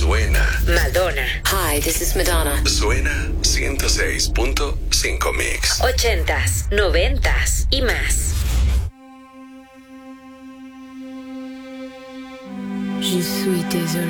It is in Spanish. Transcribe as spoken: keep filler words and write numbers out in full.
Suena. Madonna. Hi, this is Madonna. Suena ciento seis punto cinco Mix. Ochentas, noventas y más. Je suis désolé.